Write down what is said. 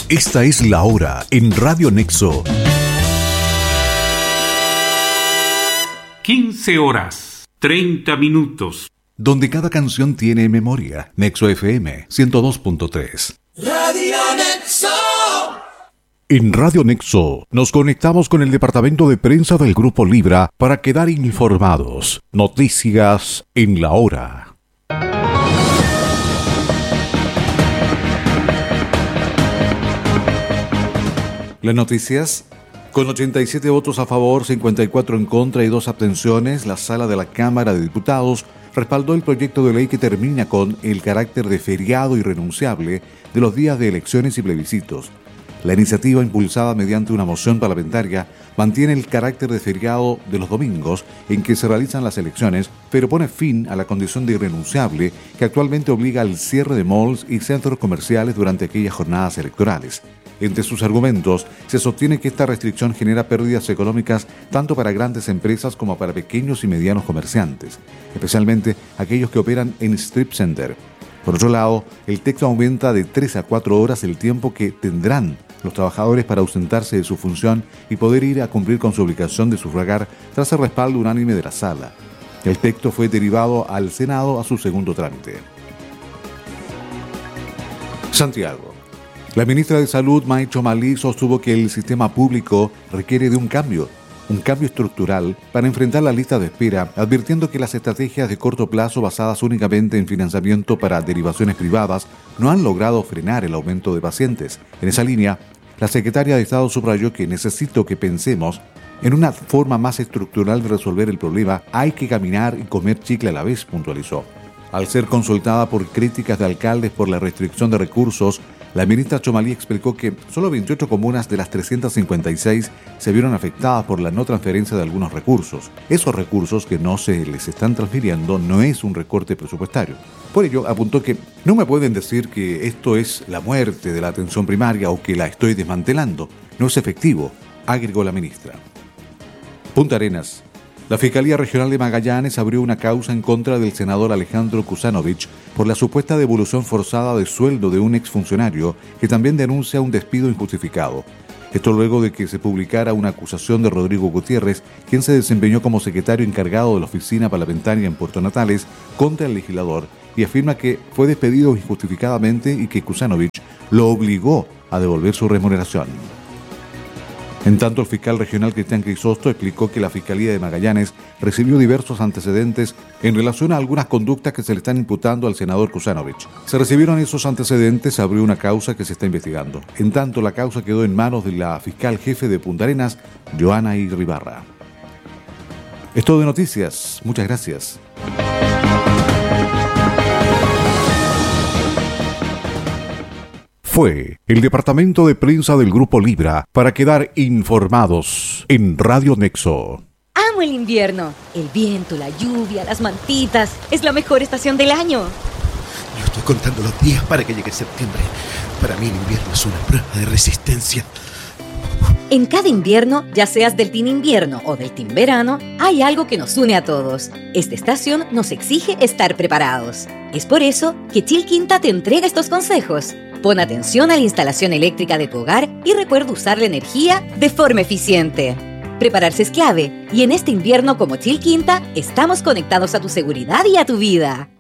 Esta es la hora en Radio Nexo. 15 horas, 30 minutos. Donde cada canción tiene memoria. Nexo FM 102.3. Radio Nexo. En Radio Nexo nos conectamos con el departamento de prensa del Grupo Libra para quedar informados. Noticias en la hora. Las noticias. Con 87 votos a favor, 54 en contra y 2 abstenciones, la Sala de la Cámara de Diputados respaldó el proyecto de ley que termina con el carácter de feriado irrenunciable de los días de elecciones y plebiscitos. La iniciativa, impulsada mediante una moción parlamentaria, mantiene el carácter de feriado de los domingos en que se realizan las elecciones, pero pone fin a la condición de irrenunciable que actualmente obliga al cierre de malls y centros comerciales durante aquellas jornadas electorales. Entre sus argumentos, se sostiene que esta restricción genera pérdidas económicas tanto para grandes empresas como para pequeños y medianos comerciantes, especialmente aquellos que operan en strip center. Por otro lado, el texto aumenta de 3 a 4 horas el tiempo que tendrán los trabajadores para ausentarse de su función y poder ir a cumplir con su obligación de sufragar tras el respaldo unánime de la Sala. El texto fue derivado al Senado a su segundo trámite. Santiago. La ministra de Salud, May Chomalí, sostuvo que el sistema público requiere de un cambio estructural para enfrentar la lista de espera, advirtiendo que las estrategias de corto plazo basadas únicamente en financiamiento para derivaciones privadas no han logrado frenar el aumento de pacientes. En esa línea, la secretaria de Estado subrayó que necesito que pensemos en una forma más estructural de resolver el problema. Hay que caminar y comer chicle a la vez, puntualizó. Al ser consultada por críticas de alcaldes por la restricción de recursos, la ministra Chomalí explicó que solo 28 comunas de las 356 se vieron afectadas por la no transferencia de algunos recursos. Esos recursos que no se les están transfiriendo no es un recorte presupuestario. Por ello, apuntó que no me pueden decir que esto es la muerte de la atención primaria o que la estoy desmantelando. No es efectivo, agregó la ministra. Punta Arenas. La Fiscalía Regional de Magallanes abrió una causa en contra del senador Alejandro Kusanovich por la supuesta devolución forzada de sueldo de un exfuncionario que también denuncia un despido injustificado. Esto luego de que se publicara una acusación de Rodrigo Gutiérrez, quien se desempeñó como secretario encargado de la oficina parlamentaria en Puerto Natales, contra el legislador y afirma que fue despedido injustificadamente y que Kusanovich lo obligó a devolver su remuneración. En tanto, el fiscal regional Cristian Crisosto explicó que la Fiscalía de Magallanes recibió diversos antecedentes en relación a algunas conductas que se le están imputando al senador Kusanovich. Se recibieron esos antecedentes, se abrió una causa que se está investigando. En tanto, la causa quedó en manos de la fiscal jefe de Punta Arenas, Joana Irribarra. Es todo de noticias. Muchas gracias. Fue el departamento de prensa del Grupo Libra para quedar informados en Radio Nexo. Amo el invierno. El viento, la lluvia, las mantitas. Es la mejor estación del año. Yo estoy contando los días para que llegue septiembre. Para mí el invierno es una prueba de resistencia. En cada invierno, ya seas del team invierno o del team verano, hay algo que nos une a todos. Esta estación nos exige estar preparados. Es por eso que Chilquinta te entrega estos consejos. Pon atención a la instalación eléctrica de tu hogar y recuerda usar la energía de forma eficiente. Prepararse es clave y en este invierno como Chilquinta estamos conectados a tu seguridad y a tu vida.